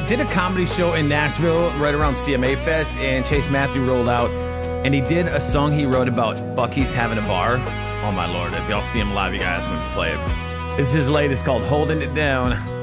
did a comedy show in Nashville right around CMA Fest, and Chase Matthew rolled out, and he did a song he wrote about Buc-ee's having a bar. Oh my Lord, if y'all see him live, you gotta ask him to play it. This is his latest called Holding It Down.